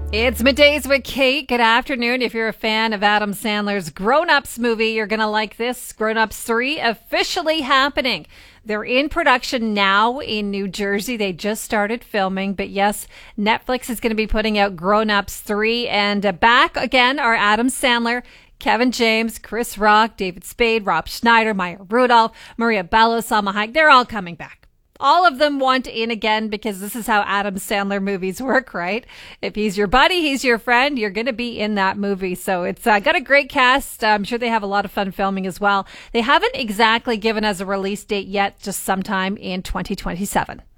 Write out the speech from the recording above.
It's Middays with Kate. Good afternoon. If you're a fan of Adam Sandler's Grown Ups movie, you're going to like this. Grown Ups 3 officially happening. They're in production now in New Jersey. They just started filming. But yes, Netflix is going to be putting out Grown Ups 3. And back again are Adam Sandler, Kevin James, Chris Rock, David Spade, Rob Schneider, Maya Rudolph, Maria Bello, Salma Hayek. They're all coming back. All of them want in again because this is how Adam Sandler movies work, right? If he's your buddy, he's your friend, you're going to be in that movie. So it's got a great cast. I'm sure they have a lot of fun filming as well. They haven't exactly given us a release date yet, just sometime in 2027.